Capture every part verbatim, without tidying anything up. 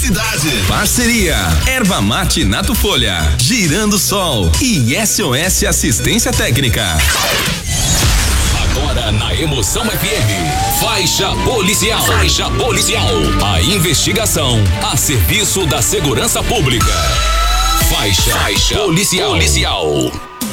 cidade. Parceria Erva Mate Nato Folha, Girando Sol e S O S Assistência Técnica. Agora na Emoção F M, faixa policial. Faixa policial. A investigação a serviço da segurança pública. Faixa, faixa policial. policial.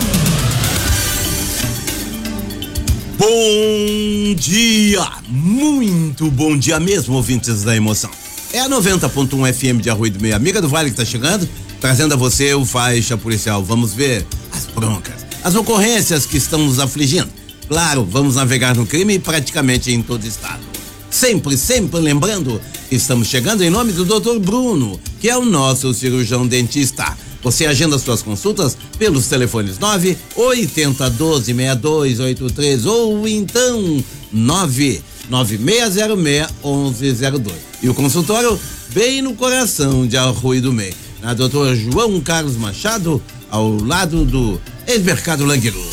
Bom dia, muito bom dia mesmo, ouvintes da Emoção. É a noventa ponto um F M de Arroio do Meio, amiga do Vale que tá chegando, trazendo a você o Faixa Policial. Vamos ver as broncas, as ocorrências que estão nos afligindo. Claro, vamos navegar no crime praticamente em todo o estado. Sempre, sempre lembrando que estamos chegando em nome do doutor Bruno, que é o nosso cirurgião dentista. Você agenda suas consultas pelos telefones nove oitenta doze sessenta e dois oitenta e três ou então nove nove seis zero seis onze zero dois. E o consultório bem no coração de Arroio do Meio, na doutor João Carlos Machado, ao lado do ex-mercado Languiru.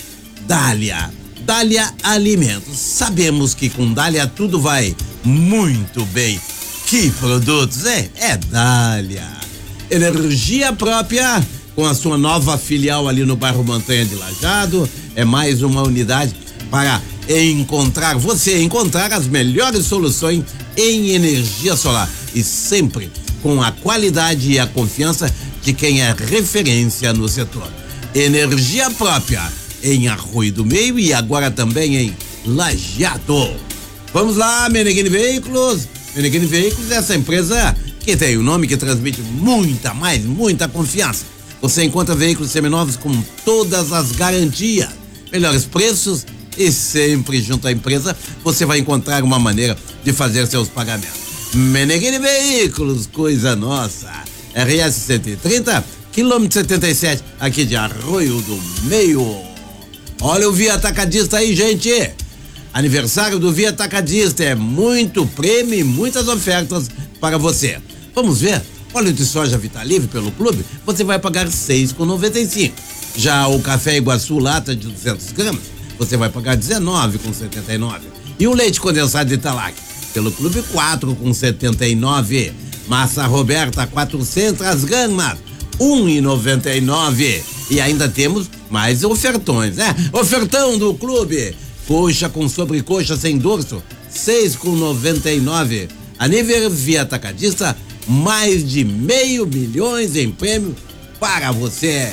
Dália, Dália Alimentos. Sabemos que com Dália tudo vai muito bem. Que produtos, é? É Dália. Energia própria, com a sua nova filial ali no bairro Montanha de Lajeado. É mais uma unidade para encontrar, você encontrar as melhores soluções em energia solar. E sempre com a qualidade e a confiança de quem é referência no setor. Energia própria em Arroio do Meio e agora também em Lajeado. Vamos lá, Meneghini Veículos. Meneghini Veículos é essa empresa que tem o um nome que transmite muita, mais, muita confiança. Você encontra veículos seminovos com todas as garantias, melhores preços e sempre junto à empresa você vai encontrar uma maneira de fazer seus pagamentos. Meneghini Veículos, coisa nossa. R S cento e trinta, quilômetro setenta e sete, aqui de Arroio do Meio. Olha o Via Atacadista aí, gente. Aniversário do Via Atacadista, é muito prêmio e muitas ofertas para você. Vamos ver? Óleo de soja Vitalivre pelo clube, você vai pagar seis reais e noventa e cinco centavos. Já o café Iguaçu lata de duzentos gramas, você vai pagar dezenove reais e setenta e nove centavos. E o leite condensado Italac pelo clube, quatro reais e setenta e nove centavos. Massa Roberta quatrocentas gramas, um real e noventa e nove centavos. E ainda temos mais ofertões, né? Ofertão do clube. Coxa com sobrecoxa sem dorso, seis reais e noventa e nove centavos. A nível Via Atacadista, mais de meio milhões em prêmio para você.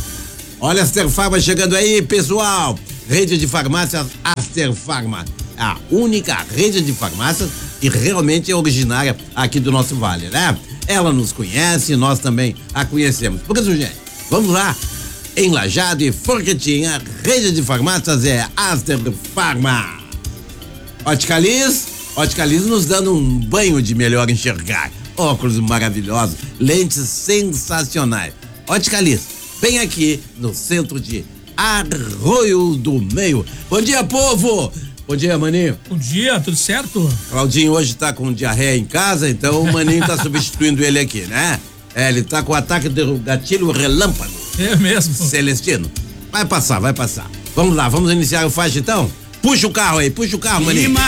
Olha a Aster Farma chegando aí, pessoal. Rede de farmácias Aster Farma, a única rede de farmácias que realmente é originária aqui do nosso vale, né? Ela nos conhece, nós também a conhecemos. Por isso, gente, vamos lá. Em Lajeado e Forquetinha, rede de farmácias é Aster Farma. Ótica Liz, Ótica Liz nos dando um banho de melhor enxergar. Óculos maravilhosos, lentes sensacionais. Ótica Liz, bem aqui no centro de Arroio do Meio. Bom dia, povo! Bom dia, Maninho. Bom dia, tudo certo? Claudinho hoje tá com diarreia em casa, então o Maninho tá substituindo ele aqui, né? É, ele tá com o ataque do gatilho relâmpago. É mesmo. Celestino. Vai passar, vai passar. Vamos lá, vamos iniciar o faixa então? Puxa o carro aí, puxa o carro, Maninho.